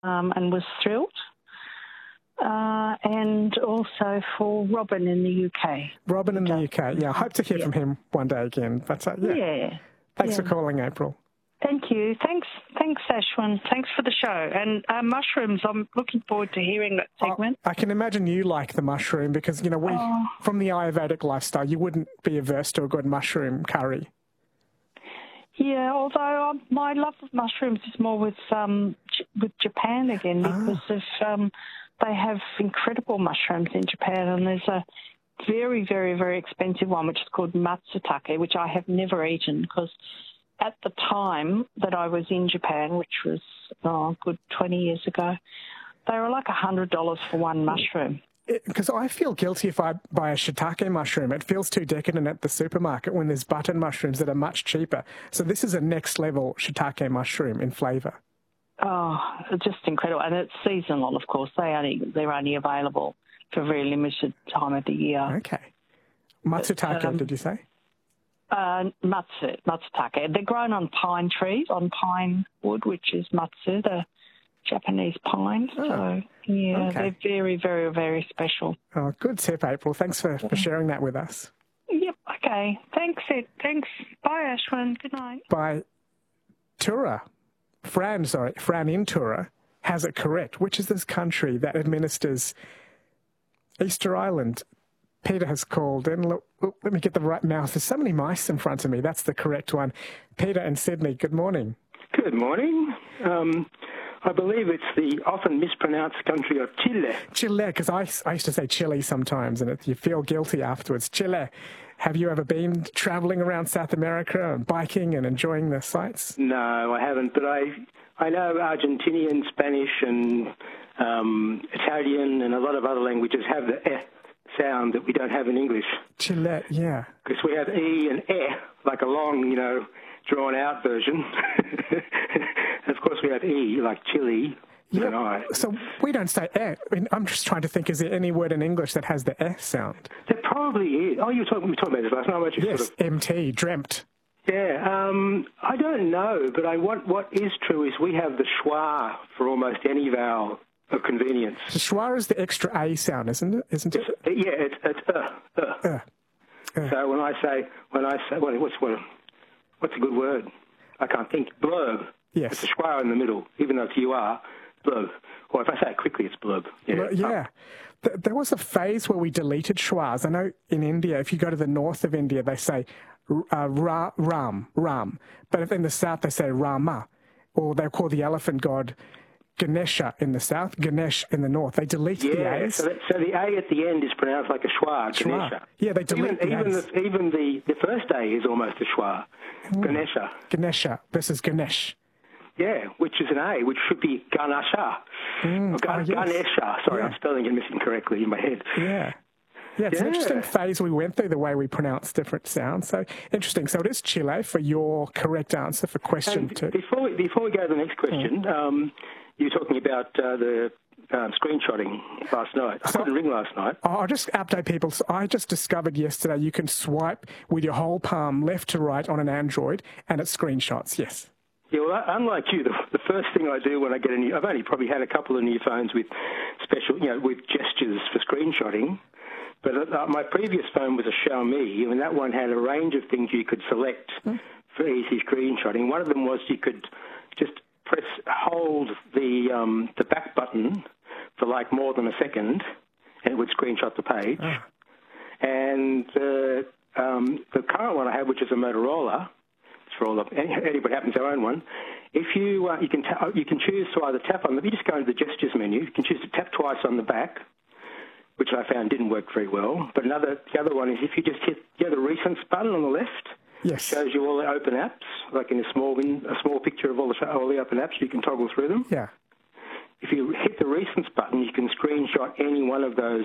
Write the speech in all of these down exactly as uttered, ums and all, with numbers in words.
um, and was thrilled. Uh, and also for Robin in the U K. Robin in the U K, yeah. I hope to hear yeah. from him one day again. But uh, yeah. yeah. Thanks yeah. for calling, April. Thank you. Thanks, thanks, Ashwin. Thanks for the show. And uh, mushrooms, I'm looking forward to hearing that segment. Oh, I can imagine you like the mushroom because, you know, we, oh. from the Ayurvedic lifestyle, you wouldn't be averse to a good mushroom curry. Yeah, although um, my love of mushrooms is more with um, J- with Japan again because ah. of um, they have incredible mushrooms in Japan, and there's a very, very, very expensive one which is called matsutake, which I have never eaten because at the time that I was in Japan, which was oh, a good twenty years ago, they were like one hundred dollars for one mushroom. Because I feel guilty if I buy a shiitake mushroom. It feels too decadent at the supermarket when there's button mushrooms that are much cheaper. So this is a next-level shiitake mushroom in flavour. Oh, just incredible. And it's seasonal, of course. They only, they're only available for a very limited time of the year. Okay. Matsutake, um, did you say? Uh, matsu, matsutake. They're grown on pine trees, on pine wood, which is matsu, the Japanese pine. Oh, so, yeah, okay. they're very, very, very special. Oh, good tip, April. Thanks for, for sharing that with us. Yep, okay. Thanks, Ed. Thanks. Bye, Ashwin. Good night. Bye. Tura, Fran, sorry, Fran in Tura has it correct. Which is this country that administers Easter Island? Peter has called in. Look, look, let me get the right mouth. There's so many mice in front of me. That's the correct one. Peter in Sydney, good morning. Good morning. Um, I believe it's the often mispronounced country of Chile. Chile, because I, I used to say Chile sometimes, and it, you feel guilty afterwards. Chile. Have you ever been travelling around South America and biking and enjoying the sights? No, I haven't, but I I know Argentinian, Spanish, and um, Italian, and a lot of other languages have the eh sound that we don't have in English. Chile, yeah. Because we have e and eh, like a long, you know, drawn-out version. And of course, we have e, like chili. Yeah. I. So we don't say eh. I mean, I'm just trying to think, is there any word in English that has the eh sound? There probably is. Oh, you were talking, we were talking about this last night. Yes, sort of... M T, dreamt. Yeah, um, I don't know, but I, what, what is true is we have the schwa for almost any vowel of convenience. The schwa is the extra a sound, isn't it? Isn't it? It's, yeah, it's, it's uh, uh. Uh, uh. So when I say, when I say, what, what's, what, what's a good word? I can't think. Blurb. Yes. It's a schwa in the middle, even though it's you are. Blurb. Or if I say it quickly, it's blurb. Yeah. Well, yeah. Uh, there was a phase where we deleted schwas. I know in India, if you go to the north of India, they say uh, ra, ram, ram. But if in the south, they say rama. Or they call the elephant god Ganesha in the south, Ganesh in the north. They deleted yeah, the A's. So, that, so the A at the end is pronounced like a schwa, Ganesha. Yeah, they delete even, the even A's. the, even the, the first A is almost a schwa, mm. Ganesha. Ganesha versus Ganesh. Yeah, which is an A, which should be Ganasha. Mm, or Ga- oh, yes. Ganesha. Sorry, yeah. I'm spelling it missing correctly in my head. Yeah. Yeah, it's yeah. an interesting phase we went through, the way we pronounce different sounds. So, interesting. So it is Chile for your correct answer for question and two. Before we, before we go to the next question, mm. um, you were talking about uh, the um, screenshotting last night. I so, couldn't ring last night. I'll just update people. So I just discovered yesterday you can swipe with your whole palm left to right on an Android and it screenshots, yes. Yeah, well, unlike you, the, the first thing I do when I get a new... I've only probably had a couple of new phones with special, you know, with gestures for screenshotting. But uh, my previous phone was a Xiaomi, and that one had a range of things you could select mm. for easy screenshotting. One of them was you could just press, hold the um, the back button for like more than a second, and it would screenshot the page. Oh. And uh, um, the current one I have, which is a Motorola, it's for all of anybody happens to own one. If you uh, you can ta- you can choose to either tap on the, you just go into the gestures menu. You can choose to tap twice on the back, which I found didn't work very well. But another the other one is if you just hit you know, the recents button on the left. Yes. Shows you all the open apps, like in a small a small picture of all the all the open apps. You can toggle through them. Yeah. If you hit the recents button, you can screenshot any one of those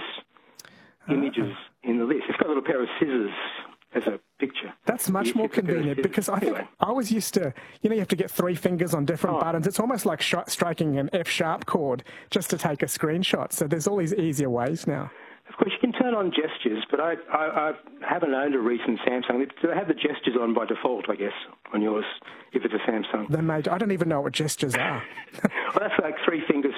images uh, in the list. It's got a little pair of scissors as a picture. That's much more convenient because I think I was used to, you know, you have to get three fingers on different oh. buttons. It's almost like sh- striking an F sharp chord just to take a screenshot. So there's all these easier ways now. Of course, you can turn on gestures, but I, I, I haven't owned a recent Samsung. Do they have the gestures on by default, I guess, on yours, if it's a Samsung? They may, I don't even know what gestures are. Well, that's like three fingers